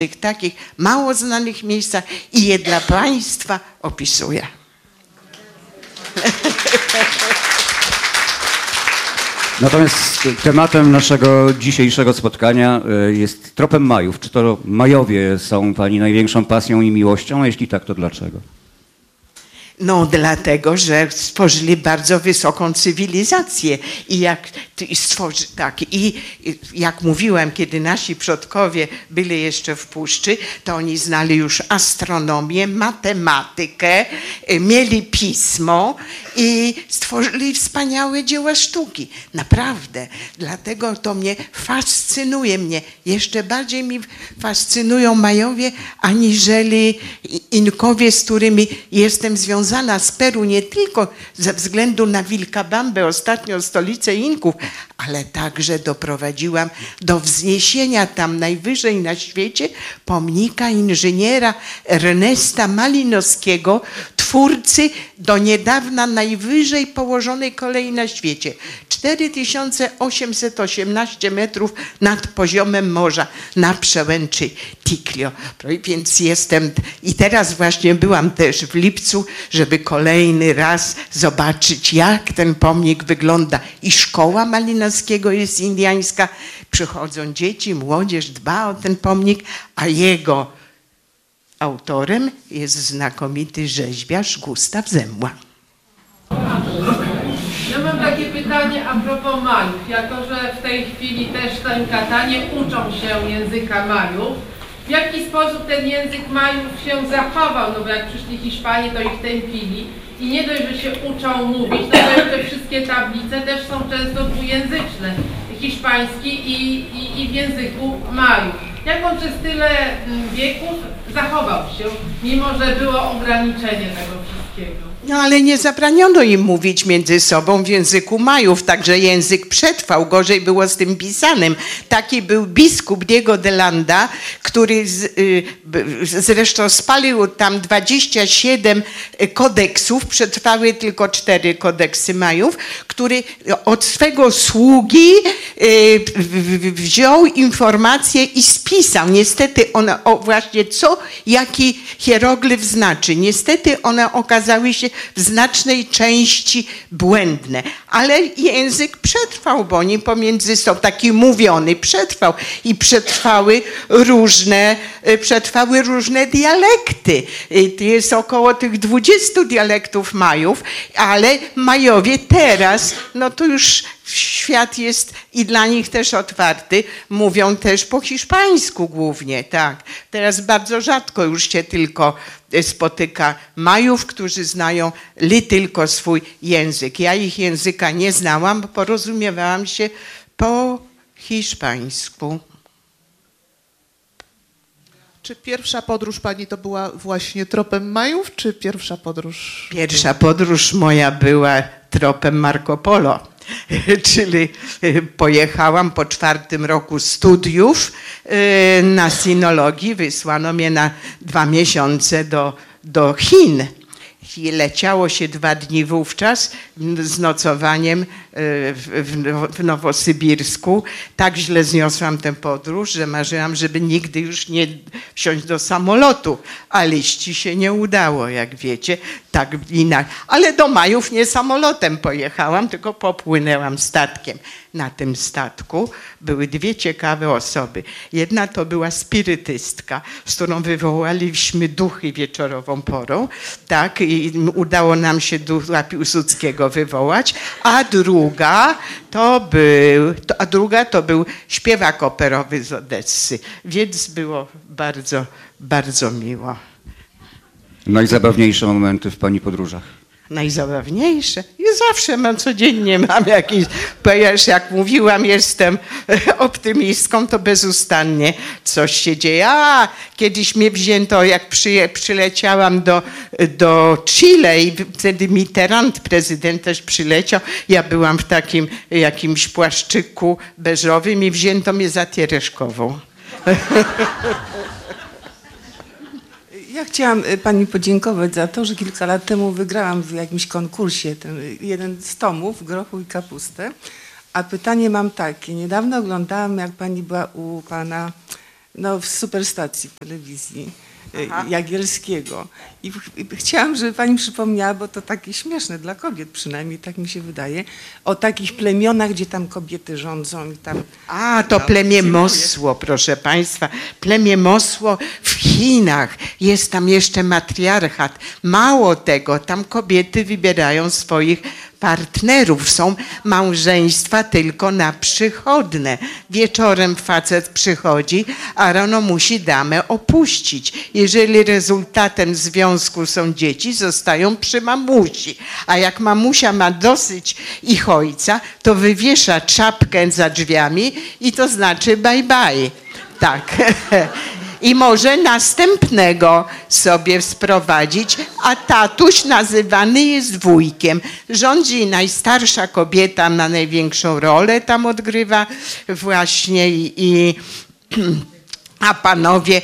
w takich mało znanych miejscach i je dla Państwa opisuję. Natomiast tematem naszego dzisiejszego spotkania jest tropem Majów. Czy to Majowie są Pani największą pasją i miłością? A jeśli tak, to dlaczego? No dlatego, że stworzyli bardzo wysoką cywilizację i jak mówiłem, kiedy nasi przodkowie byli jeszcze w puszczy, to oni znali już astronomię, matematykę, mieli pismo i stworzyli wspaniałe dzieła sztuki. Naprawdę. Dlatego to fascynuje mnie. Jeszcze bardziej mi fascynują Majowie, aniżeli Inkowie, z którymi jestem związana z Peru nie tylko ze względu na Vilcabambę, ostatnią stolicę Inków, ale także doprowadziłam do wzniesienia tam najwyżej na świecie pomnika inżyniera Ernesta Malinowskiego, twórcy do niedawna najwyżej położonej kolei na świecie. 4818 metrów nad poziomem morza na przełęczy Ticlio. Więc jestem i teraz właśnie byłam też w lipcu, żeby kolejny raz zobaczyć, jak ten pomnik wygląda. I szkoła Malinowskiego jest indiańska. Przychodzą dzieci, młodzież dba o ten pomnik, a jego autorem jest znakomity rzeźbiarz Gustaw Zemła. Ja mam takie pytanie a propos Majów. Jako że w tej chwili też w Tańkatanie uczą się języka Majów, w jaki sposób ten język Majów się zachował? No bo jak przyszli Hiszpanie, to ich tępili i nie dość, że się uczą mówić, no to jeszcze wszystkie tablice też są często dwujęzyczne, hiszpański i w języku Majów. Jak on przez tyle wieków zachował się, mimo że było ograniczenie tego wszystkiego? No ale nie zabraniono im mówić między sobą w języku Majów, także język przetrwał, gorzej było z tym pisanym. Taki był biskup Diego de Landa, który zresztą spalił tam 27 kodeksów, przetrwały tylko 4 kodeksy Majów, który od swego sługi wziął informacje i spisał. Niestety one, właśnie jaki hieroglif znaczy. Niestety one okazały się w znacznej części błędne, ale język przetrwał, bo oni pomiędzy sobą, taki mówiony, przetrwał i przetrwały różne dialekty. Jest około tych 20 dialektów Majów, ale Majowie teraz, no to już świat jest i dla nich też otwarty, mówią też po hiszpańsku głównie, tak. Teraz bardzo rzadko już się tylko spotyka Majów, którzy znają tylko swój język. Ja ich języka nie znałam, bo porozumiewałam się po hiszpańsku. Czy pierwsza podróż Pani to była właśnie tropem Majów, czy pierwsza podróż? Pierwsza podróż moja była tropem Marco Polo. Czyli pojechałam po 4. roku studiów na sinologii, wysłano mnie na 2 miesiące do Chin. I leciało się 2 dni wówczas z nocowaniem w Nowosybirsku. Tak źle zniosłam tę podróż, że marzyłam, żeby nigdy już nie wsiąść do samolotu. Ale liści się nie udało, jak wiecie. Tak, ale do Majów nie samolotem pojechałam, tylko popłynęłam statkiem. Na tym statku były 2 ciekawe osoby. Jedna to była spirytystka, z którą wywołaliśmy duchy wieczorową porą, tak, i udało nam się ducha Piłsudskiego wywołać, a druga to był śpiewak operowy z Odessy, więc było bardzo, bardzo miło. Najzabawniejsze momenty w Pani podróżach? Najzabawniejsze. I zawsze codziennie mam jakieś, ponieważ jak mówiłam, jestem optymistką, to bezustannie coś się dzieje. Kiedyś mnie wzięto, jak przyleciałam do Chile i wtedy Mitterrand, prezydent, też przyleciał. Ja byłam w takim jakimś płaszczyku beżowym i wzięto mnie za Tiereszkową. Ja chciałam Pani podziękować za to, że kilka lat temu wygrałam w jakimś konkursie jeden z tomów, Grochu i kapustę. A pytanie mam takie. Niedawno oglądałam, jak Pani była u Pana No, w Superstacji telewizji Jagielskiego. I chciałam, żeby pani przypomniała, bo to takie śmieszne dla kobiet, przynajmniej tak mi się wydaje, o takich plemionach, gdzie tam kobiety rządzą i tam... To plemię Mosło, proszę państwa. Plemię Mosło w Chinach. Jest tam jeszcze matriarchat. Mało tego, tam kobiety wybierają swoich partnerów. Są małżeństwa tylko na przychodne. Wieczorem facet przychodzi, a rano musi damę opuścić. Jeżeli rezultatem związku są dzieci, zostają przy mamusi. A jak mamusia ma dosyć ich ojca, to wywiesza czapkę za drzwiami i to znaczy bye bye. Tak. I może następnego sobie sprowadzić, a tatuś nazywany jest wujkiem. Rządzi najstarsza kobieta, ma największą rolę tam odgrywa właśnie a panowie...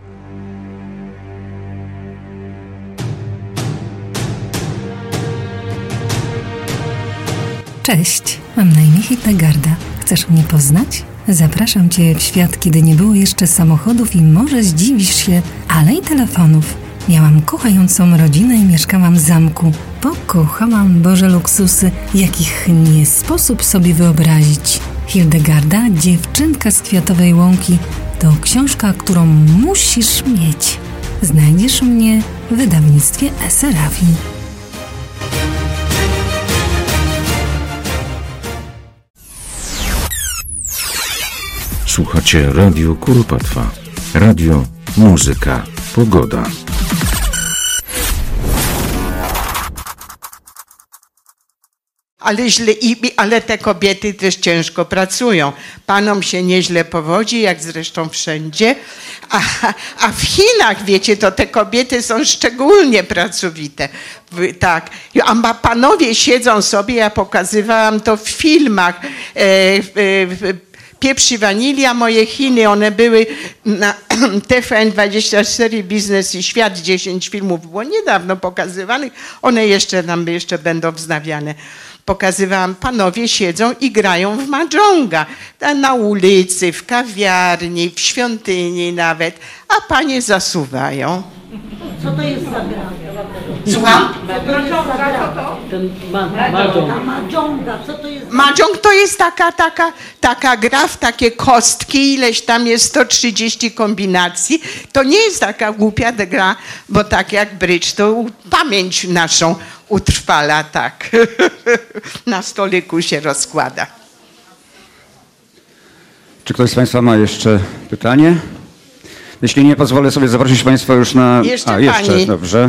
Cześć, mam na imię Hildegarda. Chcesz mnie poznać? Zapraszam Cię w świat, kiedy nie było jeszcze samochodów i może zdziwisz się, ale i telefonów. Miałam kochającą rodzinę i mieszkałam w zamku. Pokochałam Boże luksusy, jakich nie sposób sobie wyobrazić. Hildegarda, dziewczynka z Kwiatowej Łąki, to książka, którą musisz mieć. Znajdziesz mnie w wydawnictwie Serafin. Słuchacie Radio Kuropatwa. Radio, muzyka, pogoda. Ale te kobiety też ciężko pracują. Panom się nieźle powodzi, jak zresztą wszędzie. A w Chinach, wiecie, to te kobiety są szczególnie pracowite. Tak. A panowie siedzą sobie, ja pokazywałam to w filmach, Pieprz i Wanilia, moje Chiny, one były na TVN24, Biznes i Świat, 10 filmów było niedawno pokazywanych, one jeszcze będą wznawiane. Pokazywałam, panowie siedzą i grają w mahjonga, na ulicy, w kawiarni, w świątyni nawet, a panie zasuwają. Co to jest za gra? Słucham? Mahjonga, co to jest? Mahjong to jest taka gra w takie kostki, ileś tam jest 130 kombinacji. To nie jest taka głupia gra, bo tak jak brydż, to pamięć naszą utrwala, tak. Na stoliku się rozkłada. Czy ktoś z Państwa ma jeszcze pytanie? Jeśli nie, pozwolę sobie zaprosić Państwa już na... Jeszcze pani. Dobrze.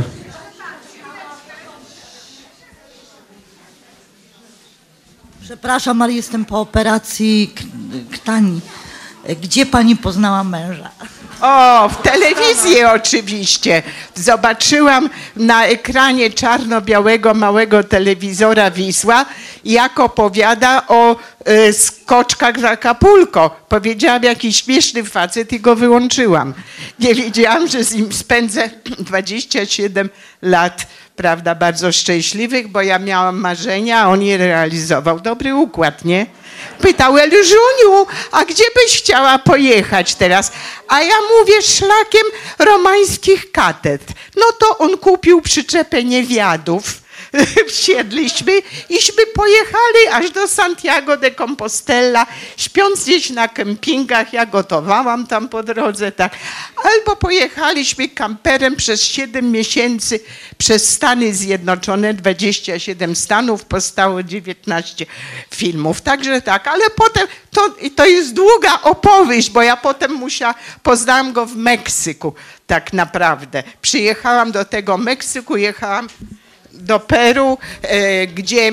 Przepraszam, ale jestem po operacji krtani. Gdzie pani poznała męża? O, w telewizji oczywiście. Zobaczyłam na ekranie czarno-białego małego telewizora Wisła, jak opowiada o skoczkach z Acapulco. Powiedziałam, jaki śmieszny facet i go wyłączyłam. Nie wiedziałam, że z nim spędzę 27 lat, prawda, bardzo szczęśliwych, bo ja miałam marzenia, a on je realizował. Dobry układ, nie? Pytał Elżuniu, a gdzie byś chciała pojechać teraz? A ja mówię, szlakiem romańskich katedr. No to on kupił przyczepę niewiadów. Wsiedliśmy iśmy pojechali aż do Santiago de Compostela, śpiąc gdzieś na kempingach, ja gotowałam tam po drodze, tak. Albo pojechaliśmy kamperem przez 7 miesięcy przez Stany Zjednoczone, 27 stanów, powstało 19 filmów, także tak, ale potem, to jest długa opowieść, bo ja potem poznałam go w Meksyku, tak naprawdę. Przyjechałam do tego Meksyku, jechałam do Peru, gdzie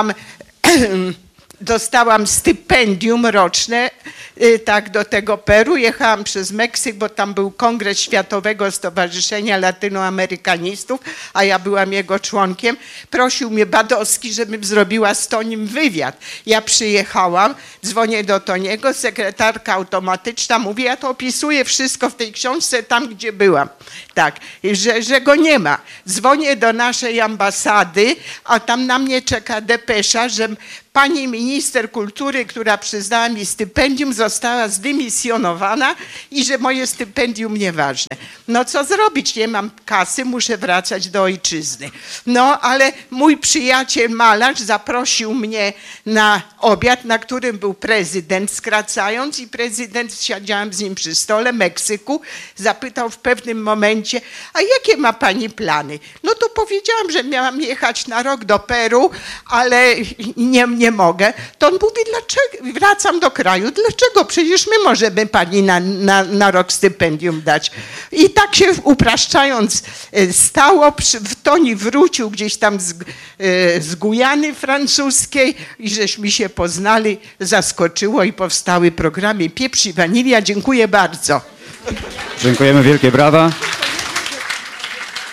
dostałam stypendium roczne, tak, do tego Peru. Jechałam przez Meksyk, bo tam był Kongres Światowego Stowarzyszenia Latynoamerykanistów, a ja byłam jego członkiem. Prosił mnie Badowski, żebym zrobiła z Tonim wywiad. Ja przyjechałam, dzwonię do Toniego, sekretarka automatyczna mówi, ja to opisuję wszystko w tej książce tam, gdzie byłam. Tak, że go nie ma. Dzwonię do naszej ambasady, a tam na mnie czeka depesza, że pani minister kultury, która przyznała mi stypendium, została zdymisjonowana i że moje stypendium nieważne. No co zrobić? Nie mam kasy, muszę wracać do ojczyzny. No ale mój przyjaciel malarz zaprosił mnie na obiad, na którym był prezydent, skracając, i prezydent, siedziałem z nim przy stole, Meksyku, zapytał w pewnym momencie, a jakie ma pani plany? No to powiedziałam, że miałam jechać na rok do Peru, ale nie mogę. To on mówi, dlaczego? Wracam do kraju. Dlaczego? Przecież my możemy pani na rok stypendium dać. I tak się upraszczając stało. Toni wrócił gdzieś tam z Gujany francuskiej i żeśmy się poznali. Zaskoczyło i powstały programy Pieprz i Wanilia. Dziękuję bardzo. Dziękujemy, wielkie brawa.